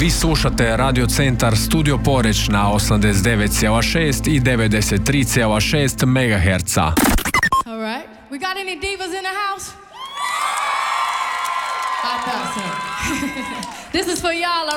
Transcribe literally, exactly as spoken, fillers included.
Vi slušate Radio Centar Studio Poreć na osamdeset devet zarez šest i devedeset tri zarez šest megaherca. All right. We got any divas in the house? I thought so. This is for y'all.